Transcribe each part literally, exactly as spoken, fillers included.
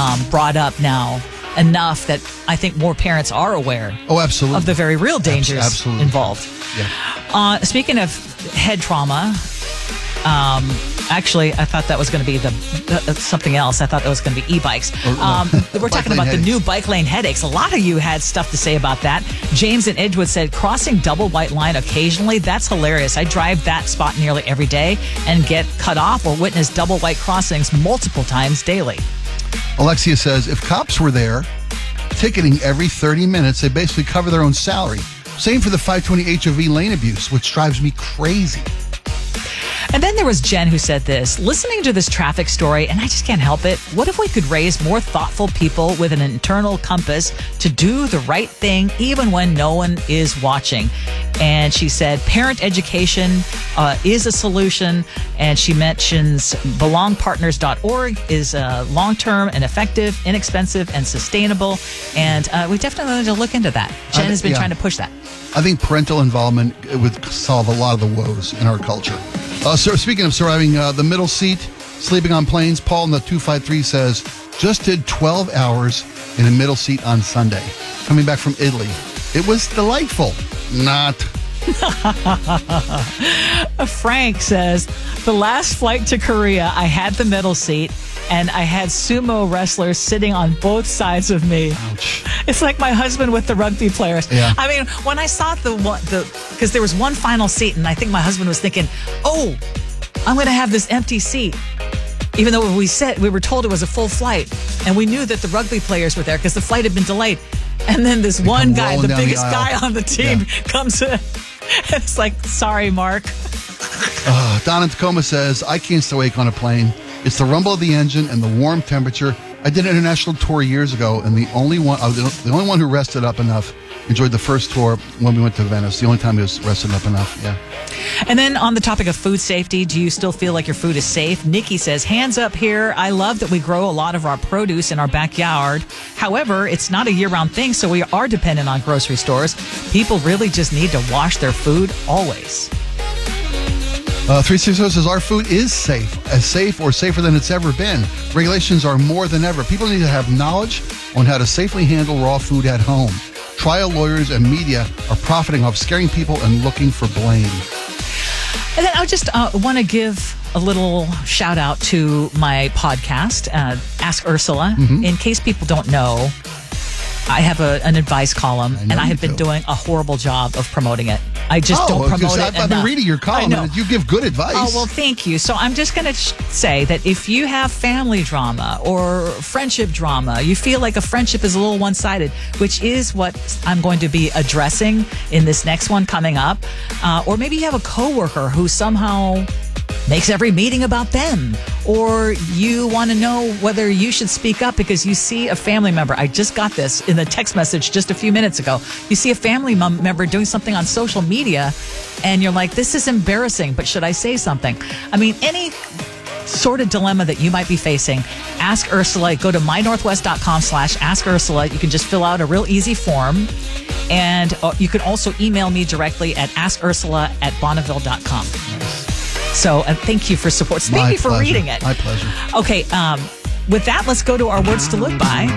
um, brought up now enough that I think more parents are aware oh, absolutely. of the very real dangers Abs- absolutely. involved. Yeah. Uh, speaking of head trauma, um, actually, I thought that was going to be the uh, something else. I thought that was going to be e-bikes. Um, we're talking about the new bike lane headaches. A lot of you had stuff to say about that. James in Edgewood said, crossing double white line occasionally, that's hilarious. I drive that spot nearly every day and get cut off or witness double white crossings multiple times daily. Alexia says, if cops were there ticketing every thirty minutes, they basically cover their own salary. Same for the five twenty H O V lane abuse, which drives me crazy. And then there was Jen who said this, listening to this traffic story, and I just can't help it. What if we could raise more thoughtful people with an internal compass to do the right thing even when no one is watching? And she said parent education uh, is a solution. And she mentions belong partners dot org is uh, long-term and effective, inexpensive, and sustainable. And uh, we definitely need to look into that. Jen I, has been yeah. trying to push that. I think parental involvement would solve a lot of the woes in our culture. Uh, so speaking of surviving uh, the middle seat, sleeping on planes, Paul in the two five three says, just did twelve hours in a middle seat on Sunday. Coming back from Italy. It was delightful. Not. Frank says, the last flight to Korea, I had the middle seat and I had sumo wrestlers sitting on both sides of me. Ouch. It's like my husband with the rugby players. Yeah. I mean, when I saw the one, the because there was one final seat, and I think my husband was thinking, "Oh, I'm going to have this empty seat," even though we said we were told it was a full flight, and we knew that the rugby players were there because the flight had been delayed. And then this They one guy, the down biggest the guy on the team, Yeah. comes in. And it's like, sorry, Mark. Uh, Don in Tacoma says, I can't stay awake on a plane. It's the rumble of the engine and the warm temperature. I did an international tour years ago, and the only one, I was the only one who rested up enough. Enjoyed the first tour when we went to Venice. The only time he was rested up enough. Yeah. And then on the topic of food safety, do you still feel like your food is safe? Nikki says, hands up here. I love that we grow a lot of our produce in our backyard. However, it's not a year-round thing, so we are dependent on grocery stores. People really just need to wash their food always. Uh, three sixty says our food is safe, as safe or safer than it's ever been. Regulations are more than ever. People need to have knowledge on how to safely handle raw food at home. Trial lawyers and media are profiting off scaring people and looking for blame. And then I just uh, want to give a little shout out to my podcast, uh, Ask Ursula. Mm-hmm. In case people don't know, I have a, an advice column, I and I have been do. doing a horrible job of promoting it. I just oh, don't promote it I've, enough. I've been reading your column, and you give good advice. Oh, well, thank you. So I'm just going to sh- say that if you have family drama or friendship drama, you feel like a friendship is a little one-sided, which is what I'm going to be addressing in this next one coming up. Uh, or maybe you have a coworker who somehow makes every meeting about them, or you want to know whether you should speak up because you see a family member. I just got this in the text message just a few minutes ago. You see a family mem- member doing something on social media and you're like, this is embarrassing, but should I say something? I mean, any sort of dilemma that you might be facing, ask Ursula. Go to mynorthwest.com slash ask Ursula. You can just fill out a real easy form. And uh, you can also email me directly at ask Ursula at bonneville dot com. So uh, thank you for support. Thank My you for pleasure. reading it. My pleasure. Okay, um, with that, let's go to our words to live by.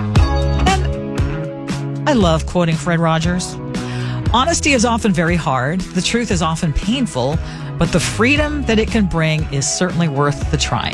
And I love quoting Fred Rogers. Honesty is often very hard. The truth is often painful, but the freedom that it can bring is certainly worth the trying.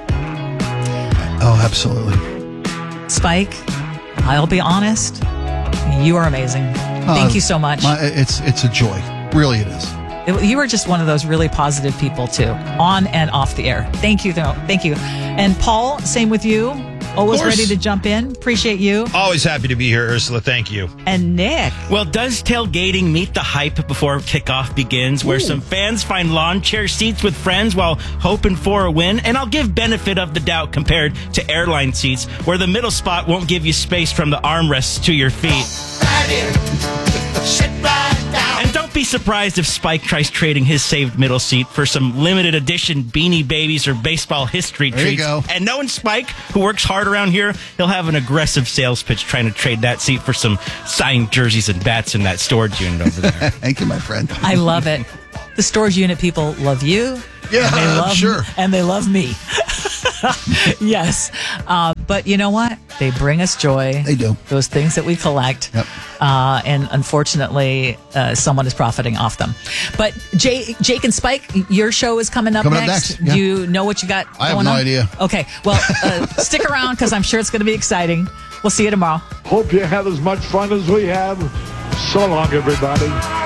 Oh, absolutely. Spike, I'll be honest, you are amazing. Thank uh, you so much. My, it's it's a joy. Really, it is. You are just one of those really positive people, too, on and off the air. Thank you, though. Thank you. And Paul, same with you. Always ready to jump in. Appreciate you. Always happy to be here, Ursula. Thank you. And Nick. Well, does tailgating meet the hype before kickoff begins, where Ooh. some fans find lawn chair seats with friends while hoping for a win? And I'll give benefit of the doubt compared to airline seats, where the middle spot won't give you space from the armrests to your feet. Right here. Sit right down. And don't be surprised if Spike tries trading his saved middle seat for some limited edition Beanie Babies or baseball history there treats. You go. And knowing Spike, who works hard around here, he'll have an aggressive sales pitch trying to trade that seat for some signed jerseys and bats in that storage unit over there. Thank you, my friend. I love it. The storage unit people love you. Yeah, and they love sure. And they love me. Yes. Uh, but you know what? They bring us joy. They do. Those things that we collect. Yep. Uh, and unfortunately, uh, someone is profiting off them. But Jay, Jake and Spike, your show is coming up Coming up next. next, yeah. Do you know what you got I have going no on? idea. Okay. Well, uh, stick around because I'm sure it's going to be exciting. We'll see you tomorrow. Hope you have as much fun as we have. So long, everybody.